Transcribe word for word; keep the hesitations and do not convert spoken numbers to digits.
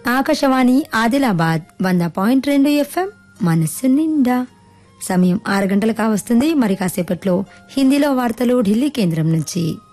ఆకాశవాణి ఆదిలాబాద్ వంద పాయింట్ రెండు ఎఫ్ఎం మనస్సు నిండా. సమయం ఆరు గంటలు కావస్తుంది. మరి కాసేపట్లో హిందీలో వార్తలు ఢిల్లీ కేంద్రం నుంచి.